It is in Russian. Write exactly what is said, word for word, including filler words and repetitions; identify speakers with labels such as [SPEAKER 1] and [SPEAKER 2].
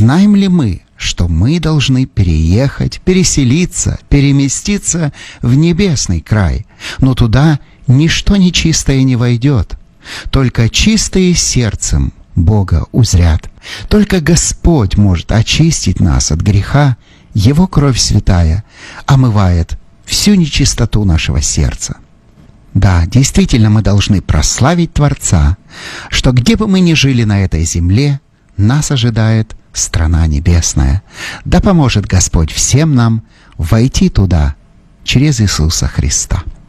[SPEAKER 1] знаем ли мы, что мы должны переехать, переселиться, переместиться в небесный край, но туда ничто нечистое не войдет. Только чистые сердцем Бога узрят. Только Господь может очистить нас от греха. Его кровь святая омывает всю нечистоту нашего сердца. Да, действительно, мы должны прославить Творца, что где бы мы ни жили на этой земле, нас ожидает страна небесная. Да поможет Господь всем нам войти туда через Иисуса Христа.